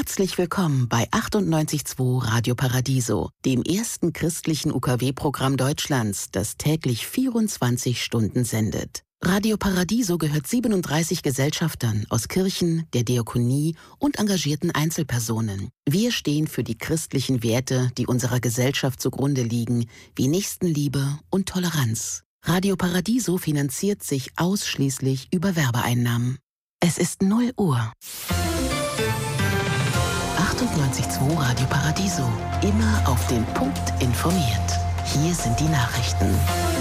Herzlich willkommen bei 98.2 Radio Paradiso, dem ersten christlichen UKW-Programm Deutschlands, das täglich 24 Stunden sendet. Radio Paradiso gehört 37 Gesellschaftern aus Kirchen, der Diakonie und engagierten Einzelpersonen. Wir stehen für die christlichen Werte, die unserer Gesellschaft zugrunde liegen, wie Nächstenliebe und Toleranz. Radio Paradiso finanziert sich ausschließlich über Werbeeinnahmen. Es ist 0 Uhr. 98.2 Radio Paradiso. Immer auf den Punkt informiert. Hier sind die Nachrichten.